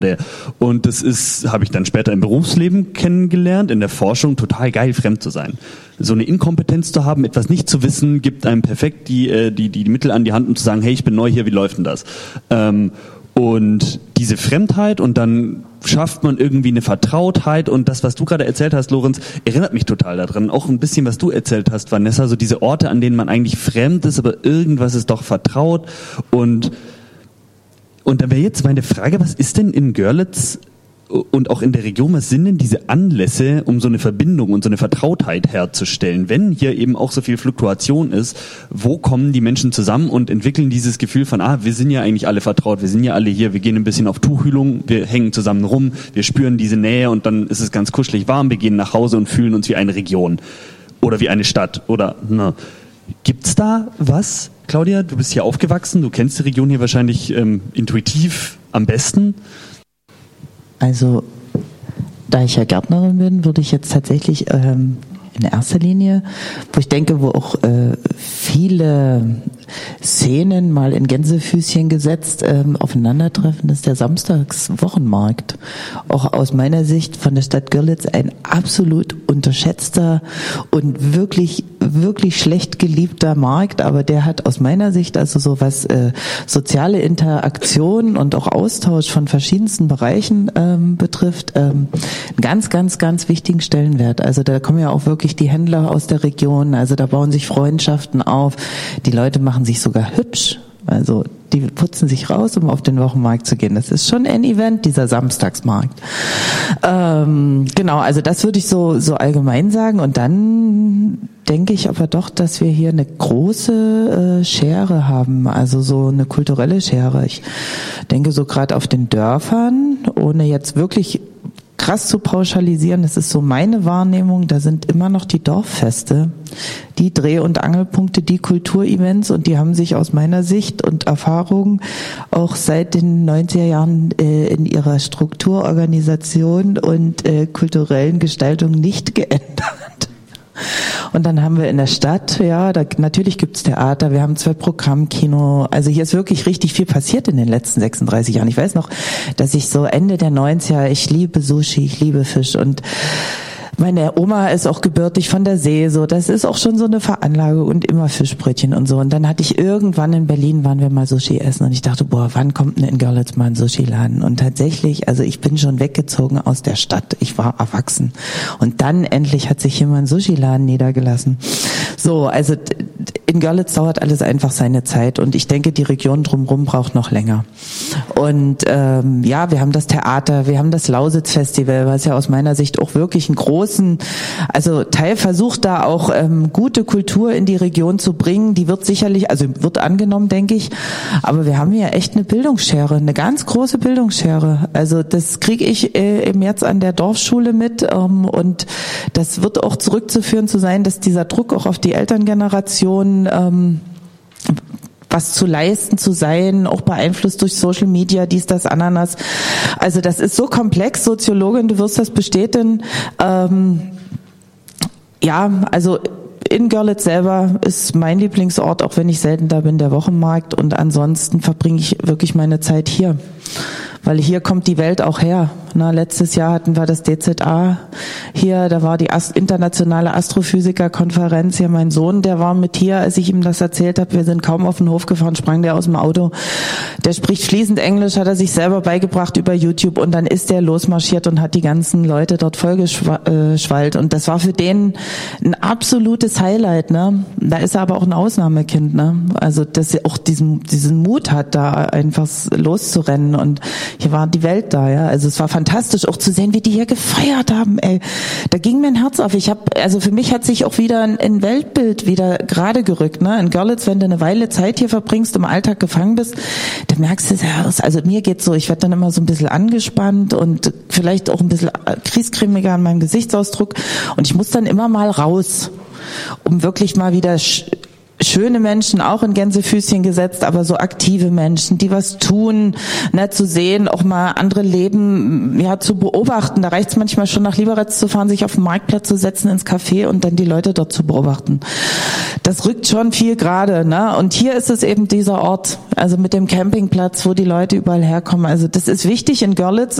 Und das habe ich dann später im Berufsleben kennengelernt, in der Forschung, total geil, fremd zu sein. So eine Inkompetenz zu haben, etwas nicht zu wissen, gibt einem perfekt die Mittel an die Hand, um zu sagen, hey, ich bin neu hier, wie läuft denn das? Und diese Fremdheit, und dann schafft man irgendwie eine Vertrautheit, und das, was du gerade erzählt hast, Lorenz, erinnert mich total daran. Auch ein bisschen, was du erzählt hast, Vanessa, so diese Orte, an denen man eigentlich fremd ist, aber irgendwas ist doch vertraut. Und dann wäre jetzt meine Frage, was ist denn in Görlitz und auch in der Region, was sind denn diese Anlässe, um so eine Verbindung und so eine Vertrautheit herzustellen? Wenn hier eben auch so viel Fluktuation ist, wo kommen die Menschen zusammen und entwickeln dieses Gefühl von, wir sind ja eigentlich alle vertraut, wir sind ja alle hier, wir gehen ein bisschen auf Tuchfühlung, wir hängen zusammen rum, wir spüren diese Nähe und dann ist es ganz kuschelig warm, wir gehen nach Hause und fühlen uns wie eine Region oder wie eine Stadt oder, Gibt's da was? Claudia, du bist hier aufgewachsen, du kennst die Region hier wahrscheinlich intuitiv am besten. Also, da ich ja Gärtnerin bin, würde ich jetzt tatsächlich in erster Linie, wo ich denke, wo auch viele Szenen mal in Gänsefüßchen gesetzt aufeinandertreffen, ist der Samstagswochenmarkt. Auch aus meiner Sicht von der Stadt Görlitz ein absolut unterschätzter und wirklich, wirklich schlecht geliebter Markt, aber der hat aus meiner Sicht also so was soziale Interaktion und auch Austausch von verschiedensten Bereichen betrifft, einen ganz, ganz, ganz wichtigen Stellenwert. Also da kommen ja auch wirklich die Händler aus der Region, also da bauen sich Freundschaften auf, die Leute machen sich sogar hübsch, also die putzen sich raus, um auf den Wochenmarkt zu gehen. Das ist schon ein Event, dieser Samstagsmarkt. Genau, also das würde ich so allgemein sagen. Und dann denke ich aber doch, dass wir hier eine große Schere haben, also so eine kulturelle Schere. Ich denke so gerade auf den Dörfern, ohne jetzt wirklich krass zu pauschalisieren, das ist so meine Wahrnehmung, da sind immer noch die Dorffeste, die Dreh- und Angelpunkte, die Kulturevents, und die haben sich aus meiner Sicht und Erfahrung auch seit den 90er Jahren in ihrer Struktur, Organisation und kulturellen Gestaltung nicht geändert. Und dann haben wir in der Stadt, natürlich gibt's Theater, wir haben 2 Programmkino, also hier ist wirklich richtig viel passiert in den letzten 36 Jahren. Ich weiß noch, dass ich so Ende der 90er, ich liebe Sushi, ich liebe Fisch, und meine Oma ist auch gebürtig von der See, so, das ist auch schon so eine Veranlagung, und immer Fischbrötchen und so. Und dann hatte ich irgendwann in Berlin, waren wir mal Sushi essen, und ich dachte, wann kommt denn in Görlitz mal ein Sushi-Laden? Und tatsächlich, also ich bin schon weggezogen aus der Stadt, ich war erwachsen. Und dann endlich hat sich hier mal ein Sushi-Laden niedergelassen. So, also in Görlitz dauert alles einfach seine Zeit, und ich denke, die Region drumherum braucht noch länger. Und wir haben das Theater, wir haben das Lausitz-Festival, was ja aus meiner Sicht auch wirklich einen großen Teil versucht, da auch gute Kultur in die Region zu bringen. Die wird sicherlich, wird angenommen, denke ich. Aber wir haben hier echt eine Bildungsschere, eine ganz große Bildungsschere. Also das kriege ich im März an der Dorfschule mit, und das wird auch zurückzuführen zu sein, dass dieser Druck auch auf die Elterngeneration was zu leisten, zu sein, auch beeinflusst durch Social Media, dies, das, Ananas. Also das ist so komplex, Soziologin, du wirst das bestätigen. In Görlitz selber ist mein Lieblingsort, auch wenn ich selten da bin, der Wochenmarkt, und ansonsten verbringe ich wirklich meine Zeit hier. Weil hier kommt die Welt auch her. Letztes Jahr hatten wir das DZA hier, da war die internationale Astrophysiker-Konferenz hier. Mein Sohn, der war mit hier, als ich ihm das erzählt habe. Wir sind kaum auf den Hof gefahren, sprang der aus dem Auto. Der spricht fließend Englisch, hat er sich selber beigebracht über YouTube, und dann ist der losmarschiert und hat die ganzen Leute dort vollgeschwallt. Und das war für den ein absolutes Highlight. Da ist er aber auch ein Ausnahmekind. Also, dass er auch diesen Mut hat, da einfach loszurennen, und hier war die Welt da. Also es war fantastisch auch zu sehen, wie die hier gefeiert haben. Da ging mir ein Herz auf. Für mich hat sich auch wieder ein Weltbild wieder gerade gerückt. In Görlitz, wenn du eine Weile Zeit hier verbringst, im Alltag gefangen bist, dann merkst du, also mir geht's so, ich werde dann immer so ein bisschen angespannt und vielleicht auch ein bisschen kriescremiger an meinem Gesichtsausdruck, und ich muss dann immer mal raus, um wirklich mal wieder schöne Menschen, auch in Gänsefüßchen gesetzt, aber so aktive Menschen, die was tun, zu sehen, auch mal andere Leben zu beobachten. Da reicht es manchmal schon, nach Lieberitz zu fahren, sich auf den Marktplatz zu setzen, ins Café, und dann die Leute dort zu beobachten. das rückt schon viel gerade, ne? Und hier ist es eben dieser Ort, also mit dem Campingplatz, wo die Leute überall herkommen. Also das ist wichtig in Görlitz.